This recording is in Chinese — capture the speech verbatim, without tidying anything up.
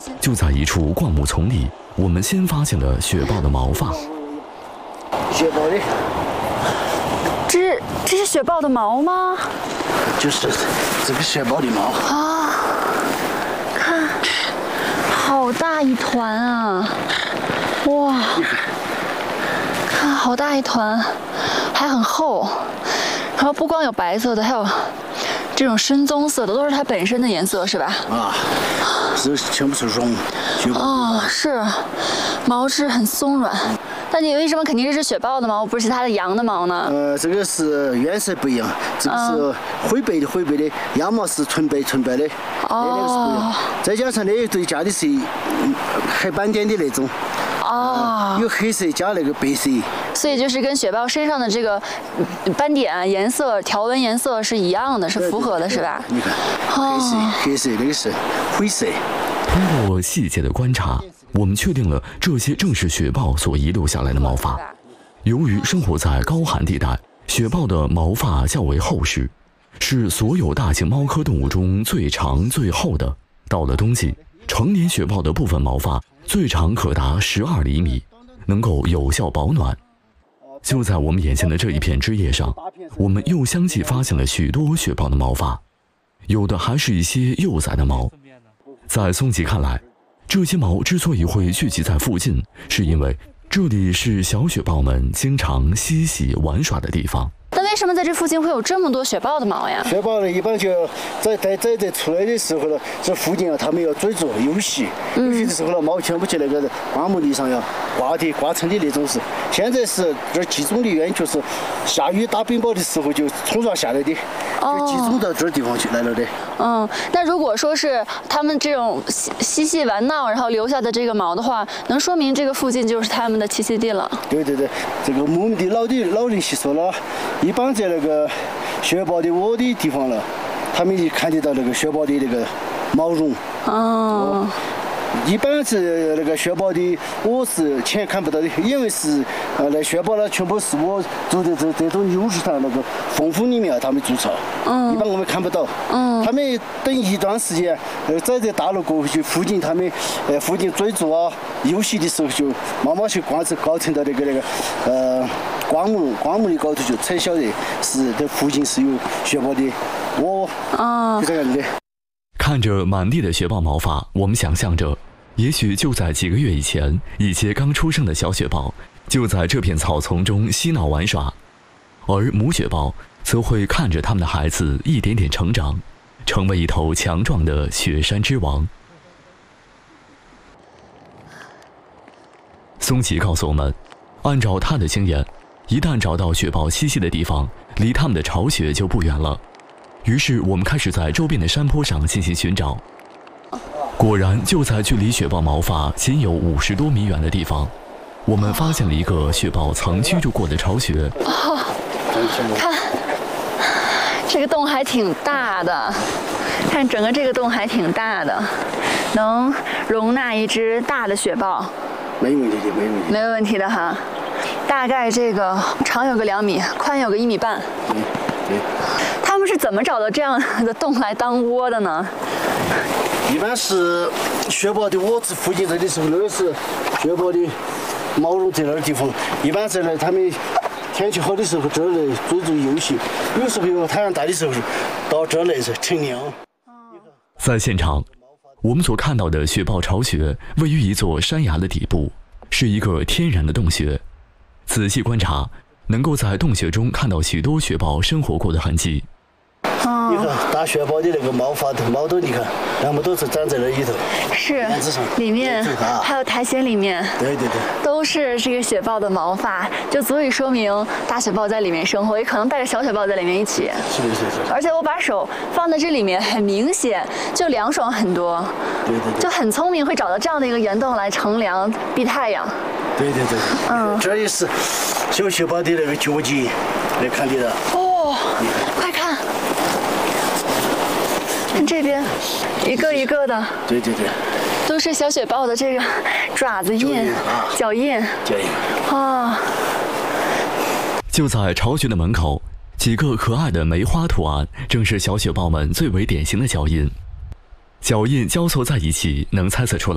就在一处灌木丛里，我们先发现了雪豹的毛发。 雪豹的， 这这是雪豹的毛吗？ 就是这个雪豹的毛啊！看，好大一团啊！哇，看好大一团，还很厚。然后不光有白色的，还有这种深棕色的，都是它本身的颜色，是吧？ 啊，这全部是绒。 哦，是，毛质很松软。那你为什么肯定这是雪豹的毛，不是其他的羊的毛呢？ 呃，这个是颜色不一样，这个是灰白的灰白的，羊毛是纯白纯白的， 哦， 那个是不一样。再加上那对加的是黑斑点的那种。 哦， 有黑色加那个白色， 所以就是跟雪豹身上的这个斑点颜色、条纹颜色是一样的，是符合的，是吧？ 你看，黑色、黑色那个是灰色。 通过细节的观察，我们确定了这些正是雪豹所遗留下来的毛发。由于生活在高寒地带，雪豹的毛发较为厚实，是所有大型猫科动物中最长最厚的。到了冬季，成年雪豹的部分毛发最长可达十二厘米，能够有效保暖。就在我们眼前的这一片枝叶上，我们又相继发现了许多雪豹的毛发，有的还是一些幼崽的毛。在松吉看来，这些毛之所以会聚集在附近，是因为这里是小雪豹们经常嬉戏玩耍的地方。 那为什么在这附近会有这么多雪豹的毛呀？ 雪豹呢，一般就在在在在出来的时候呢，这附近啊，他们要追逐游戏，游戏的时候呢，毛全部去那个灌木地上要挂的挂成的那种是。现在是这集中的原因就是下雨打冰雹的时候就冲刷下来的，就集中到这儿地方去来了的。 嗯，那如果说是他们这种嬉嬉戏玩闹，然后留下的这个毛的话，能说明这个附近就是他们的栖息地了。 对对对，这个我们的老的老人习说了，一般在那个雪豹的窝的地方了，他们看得到那个雪豹的那个毛绒。 哦。 一般是那个雪豹的窝是前看不到的，因为是呃那雪豹呢全部是窝住在这这种牛石上那个缝缝里面他们筑巢。嗯。一般我们看不到。嗯。他们等一段时间，呃，在这大陆过去附近，他们呃附近追逐啊游戏的时候，就慢慢去观测搞成到那个那个呃灌木灌木的高头，就才晓得是这附近是有雪豹的窝。哦。就这样子的。 看着满地的雪豹毛发，我们想象着，也许就在几个月以前，一些刚出生的小雪豹就在这片草丛中嬉闹玩耍，而母雪豹则会看着它们的孩子一点点成长，成为一头强壮的雪山之王。松吉告诉我们，按照他的经验，一旦找到雪豹栖息的地方，离它们的巢穴就不远了。于是我们开始在周边的山坡上进行寻找，果然就在距离雪豹毛发仅有五十多米远的地方，我们发现了一个雪豹曾居住过的巢穴。 哦，看，这个洞还挺大的，看整个这个洞还挺大的，能容纳一只大的雪豹。 没问题的，没问题。 没有问题的哈，大概这个长有个两米，宽有个一米半。 对对。 他们是怎么找到这样的洞来当窝的呢？ 一般是雪豹的窝子附近这里时候，那个是雪豹的毛绒在那儿地方。一般在那他们天气好的时候，这儿来追逐游戏；有时候有太阳大的时候，到这儿来是乘凉。 在现场，我们所看到的雪豹巢穴位于一座山崖的底部，是一个天然的洞穴。仔细观察，能够在洞穴中看到许多雪豹生活过的痕迹。 你看大雪豹的那个毛发的毛豆，你看，全部都是长在那里头。 是，里面还有苔藓里面， 对对对， 都是这个雪豹的毛发，就足以说明大雪豹在里面生活，也可能带着小雪豹在里面一起。 是的，是的。 而且我把手放在这里面，很明显就凉爽很多。 对对对。 就很聪明，会找到这样的一个岩洞来乘凉避太阳。 对对对。嗯。这也是小雪豹的那个脚迹，来看得到。 哦，快看。看这边，一个一个的， 对对对， 都是小雪豹的这个爪子印、脚印、 脚印啊。 就在巢穴的门口，几个可爱的梅花图案，正是小雪豹们最为典型的脚印。脚印交错在一起，能猜测出来